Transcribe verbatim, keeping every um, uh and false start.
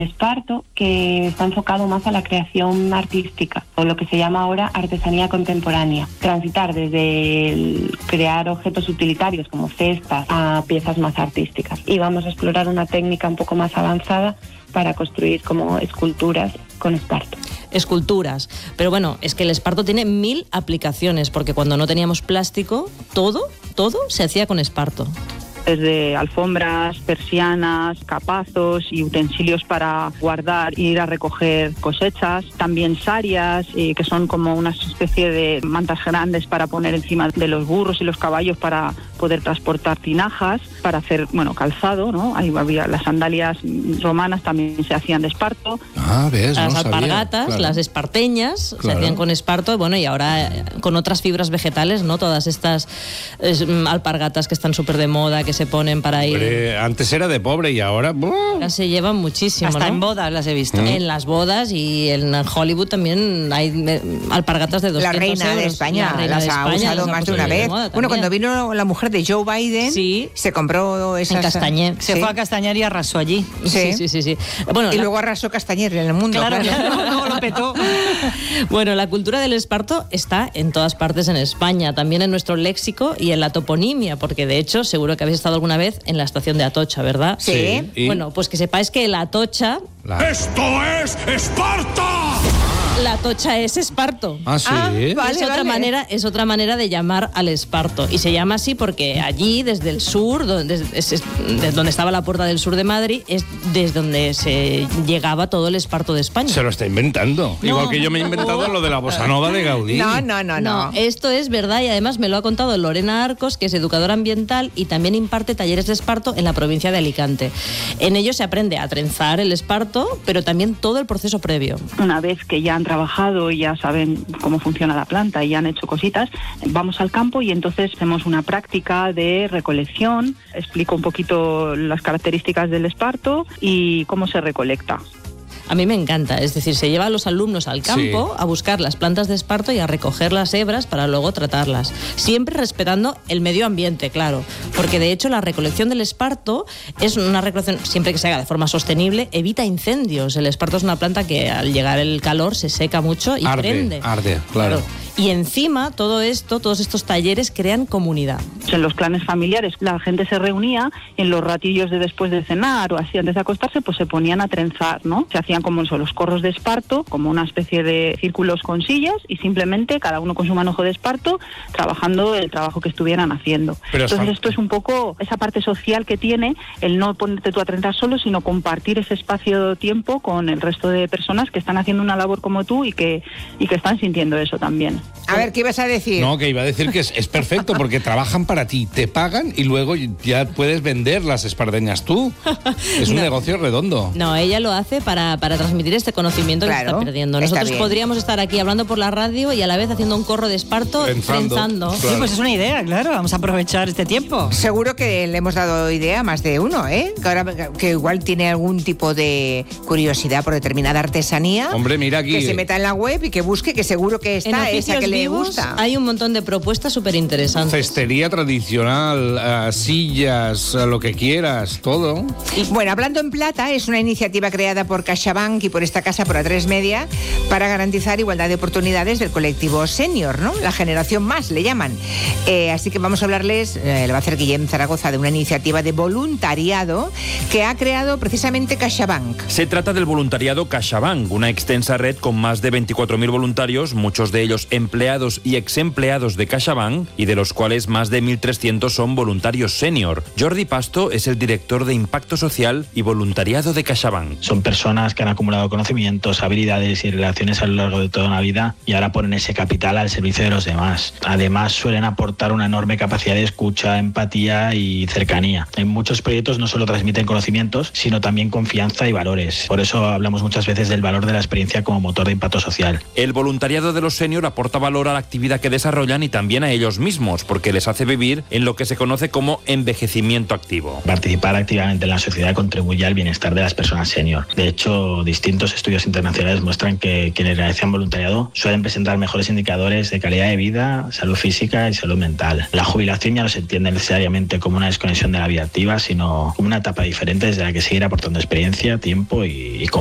Esparto, que está enfocado más a la creación artística, o lo que se llama ahora artesanía contemporánea. Transitar desde el crear objetos utilitarios como cestas a piezas más artísticas. Y vamos a explorar una técnica un poco más avanzada para construir como esculturas con esparto. Esculturas. Pero bueno, es que el esparto tiene mil aplicaciones, porque cuando no teníamos plástico, todo, todo se hacía con esparto. Desde alfombras, persianas, capazos y utensilios para guardar e ir a recoger cosechas. También sarias, eh, que son como una especie de mantas grandes para poner encima de los burros y los caballos para poder transportar tinajas, para hacer, bueno, calzado, ¿no? Ahí había las sandalias romanas, también se hacían de esparto. Ah, ves, Las no alpargatas, sabía, claro. las esparteñas, Claro. se hacían con esparto, bueno, y ahora eh, con otras fibras vegetales, ¿no? Todas estas eh, alpargatas que están súper de moda, que se ponen para ir... Hombre, antes era de pobre y ahora... ¡buh! Ahora se llevan muchísimo, Hasta ¿no? en bodas las he visto. Mm. En las bodas y en Hollywood también hay eh, alpargatas de La doscientos reina euros. de España La reina las de ha España usado las ha más de puesto una de vez. moda Bueno, cuando también. vino la mujer de Joe Biden, Sí. se compró esas... En Castañer. Se Sí. fue a Castañer y arrasó allí. Sí, sí, sí. sí. Bueno, Y la- luego arrasó Castañer en el mundo. Claro, claro. claro, luego lo petó. Bueno, la cultura del esparto está en todas partes en España, también en nuestro léxico y en la toponimia, porque de hecho seguro que habéis estado alguna vez en la estación de Atocha, ¿verdad? Sí. Sí. Y- Bueno, pues que sepáis que la Atocha, La- ¡Esto es Esparta! la Atocha es esparto. Ah, sí. Ah, vale. es otra manera, es otra manera de llamar al esparto y se llama así porque allí desde el sur, donde, es, es- desde donde estaba la puerta del sur de Madrid, es desde donde se llegaba todo el esparto de España. Se lo está inventando. Igual que yo me he inventado lo de la bossa nova de Gaudí. No, no, no, no. No, esto es verdad y además me lo ha contado Lorena Arcos, que es educadora ambiental y también imparte talleres de esparto en la provincia de Alicante. En ellos se aprende a trenzar el esparto, pero también todo el proceso previo. Una vez que ya han trabajado y ya saben cómo funciona la planta y ya han hecho cositas, vamos al campo y entonces hacemos una práctica de recolección. Explico un poquito las características del esparto y cómo se recolecta. A mí me encanta, es decir, se lleva a los alumnos al campo Sí. a buscar las plantas de esparto y a recoger las hebras para luego tratarlas. Siempre respetando el medio ambiente, claro, porque de hecho la recolección del esparto es una recolección, siempre que se haga de forma sostenible, evita incendios. El esparto es una planta que al llegar el calor se seca mucho y Arde, prende. arde, claro. Y encima todo esto, todos estos talleres crean comunidad. En los clanes familiares la gente se reunía en los ratillos de después de cenar o así antes de acostarse, pues se ponían a trenzar, ¿no? Se hacían como eso, los corros de esparto, como una especie de círculos con sillas y simplemente cada uno con su manojo de esparto trabajando el trabajo que estuvieran haciendo. Pero Entonces está- esto es un poco esa parte social que tiene el no ponerte tú a trenzar solo, sino compartir ese espacio-tiempo con el resto de personas que están haciendo una labor como tú y que, y que están sintiendo eso también. A ver, ¿qué ibas a decir? No, que iba a decir que es, es perfecto porque trabajan para ti, te pagan y luego ya puedes vender las espardeñas tú. Es un No. negocio redondo. No, ella lo hace para, para transmitir este conocimiento que se Claro, está perdiendo. está Nosotros bien. podríamos estar aquí hablando por la radio y a la vez haciendo un corro de esparto Trenzando, trenzando. claro. Sí, pues es una idea, claro. Vamos a aprovechar este tiempo. Seguro que le hemos dado idea a más de uno, ¿eh? Que, ahora, que igual tiene algún tipo de curiosidad por determinada artesanía. Hombre, mira aquí. Que se meta en la web y que busque, que seguro que En está esa oficios que le vivos gusta. hay un montón de propuestas súper interesantes. Cestería tradicional, eh, sillas, eh, lo que quieras, todo. Bueno, Hablando en Plata es una iniciativa creada por CaixaBank y por esta casa, por A tres Media, para garantizar igualdad de oportunidades del colectivo senior, ¿no? La generación más, le llaman. Eh, así que vamos a hablarles, eh, le va a hacer Guillem Zaragoza, de una iniciativa de voluntariado que ha creado precisamente CaixaBank. Se trata del voluntariado CaixaBank, una extensa red con más de veinticuatro mil voluntarios, muchos de ellos empleados y exempleados de CaixaBank, y de los cuales más de mil trescientos son voluntarios senior. Jordi Pasto es el director de Impacto Social y Voluntariado de CaixaBank. Son personas que han acumulado conocimientos, habilidades y relaciones a lo largo de toda una vida y ahora ponen ese capital al servicio de los demás. Además, suelen aportar una enorme capacidad de escucha, empatía y cercanía. En muchos proyectos no solo transmiten conocimientos, sino también confianza y valores. Por eso hablamos muchas veces del valor de la experiencia como motor de impacto social. El voluntariado de los senior aporta aporta valor a la actividad que desarrollan y también a ellos mismos, porque les hace vivir en lo que se conoce como envejecimiento activo. Participar activamente en la sociedad contribuye al bienestar de las personas senior. De hecho, distintos estudios internacionales muestran que quienes realizan voluntariado suelen presentar mejores indicadores de calidad de vida, salud física y salud mental. La jubilación ya no se entiende necesariamente como una desconexión de la vida activa, sino como una etapa diferente desde la que seguir aportando experiencia, tiempo y, y